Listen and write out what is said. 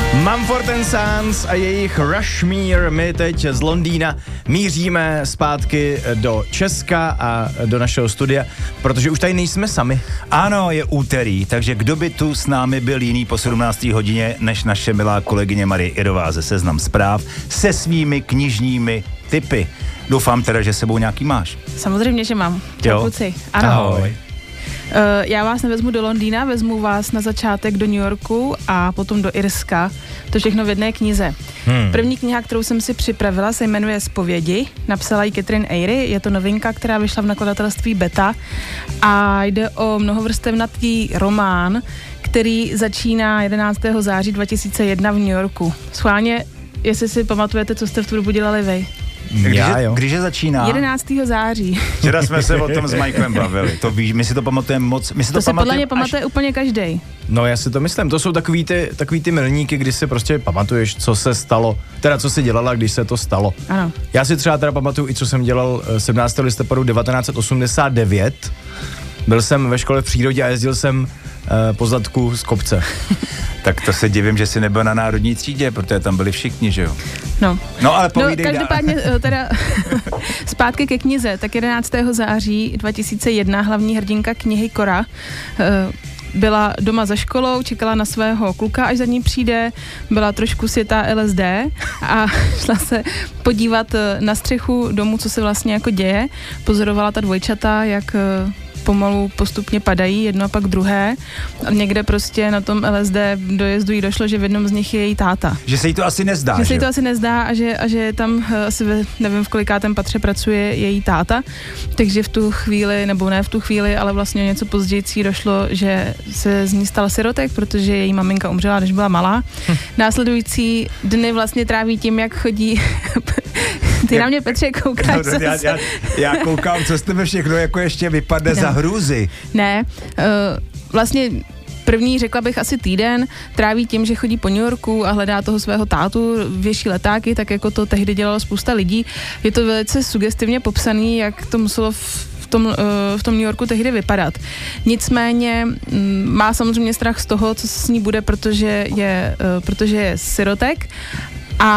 Mumford & Sons a jejich Rushmere. My teď z Londýna míříme zpátky do Česka a do našeho studia, protože už tady nejsme sami. Ano, je úterý, takže kdo by tu s námi byl jiný po 17. hodině, než naše milá kolegyně Marie Irová ze Seznam Zpráv se svými knižními tipy. Doufám teda, že sebou nějaký máš. Samozřejmě, že mám. Kluci. Ano. Ahoj. Já vás nevezmu do Londýna, vezmu vás na začátek do New Yorku a potom do Irska. To všechno v jedné knize. První kniha, kterou jsem si připravila, se jmenuje Zpovědi. Napsala ji Catherine Eyre. Je to novinka, která vyšla v nakladatelství Beta a jde o mnohovrstevnatý román, který začíná 11. září 2001 v New Yorku. Schválně, jestli si pamatujete, co jste v tu dobu dělali vy. Když začíná? 11. září. Včera jsme se o tom s Michaelem bavili. To víš, my si to pamatujeme moc. To se podle mě pamatuje úplně každej. No já si to myslím, to jsou takový ty milníky, kdy si prostě pamatuješ, co se stalo, teda co si dělala, když se to stalo. Ano. Já si třeba teda pamatuju i co jsem dělal 17. listopadu 1989. Byl jsem ve škole v přírodě a jezdil jsem po zadku z kopce. Tak to se divím, že jsi nebyl na národní třídě, protože tam byli všichni, že jo? No ale povídej dál. Každopádně teda zpátky ke knize, tak 11. září 2001 hlavní hrdinka knihy Cora byla doma za školou, čekala na svého kluka, až za ní přijde, byla trošku sjetá LSD a šla se podívat na střechu domu, co se vlastně jako děje. Pozorovala ta dvojčata, jak pomalu postupně padají, jedno a pak druhé. A někde prostě na tom LSD dojezdu jí došlo, že v jednom z nich je její táta. Že se jí to asi nezdá, že? Se jí to asi nezdá a že tam asi nevím, v kolikátém patře pracuje její táta. Takže v tu chvíli, nebo ne v tu chvíli, ale vlastně něco později došlo, že se z ní stala sirotek, protože její maminka umřela, když byla malá. Následující dny vlastně tráví tím, jak chodí. Ty na mě, Petře, koukáš. No, já koukám, co z tebe všechno jako ještě vypadne za hrůzy. Ne, vlastně první, řekla bych, asi týden tráví tím, že chodí po New Yorku a hledá toho svého tátu, věší letáky, tak jako to tehdy dělalo spousta lidí. Je to velice sugestivně popsaný, jak to muselo v tom New Yorku tehdy vypadat. Nicméně má samozřejmě strach z toho, co s ní bude, protože je sirotek